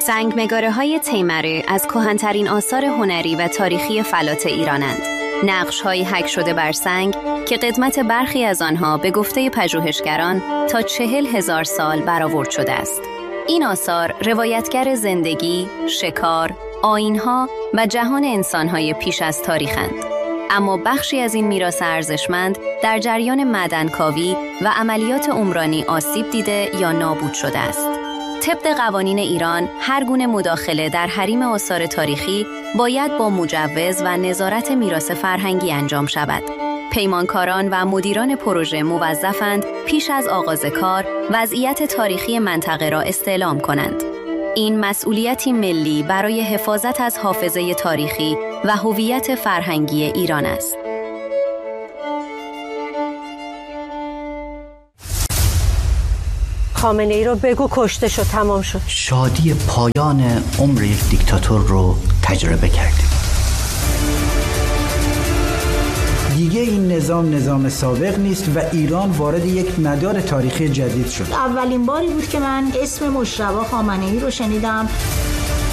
سنگمگاره‌های تیمره از کهن‌ترین آثار هنری و تاریخی فلات ایرانند. نقش‌هایی حک شده بر سنگ که قدمت برخی از آنها به گفته پژوهشگران تا 40,000 سال برآورد شده است. این آثار روایتگر زندگی، شکار، آیین‌ها و جهان انسان‌های پیش از تاریخند. اما بخشی از این میراث ارزشمند در جریان معدنکاوی و عملیات عمرانی آسیب دیده یا نابود شده است. طبق قوانین ایران، هر گونه مداخله در حریم آثار تاریخی باید با مجوز و نظارت میراث فرهنگی انجام شود. پیمانکاران و مدیران پروژه موظفند پیش از آغاز کار وضعیت تاریخی منطقه را استعلام کنند. این مسئولیتی ملی برای حفاظت از حافظه تاریخی و هویت فرهنگی ایران است. خامنه ای رو بگو کشته شد، تمام شد. شادی پایان عمر یک دیکتاتور رو تجربه کردیم. دیگه این نظام سابق نیست و ایران وارد یک مدار تاریخی جدید شد. اولین باری بود که من اسم مجتبی خامنه‌ای رو شنیدم.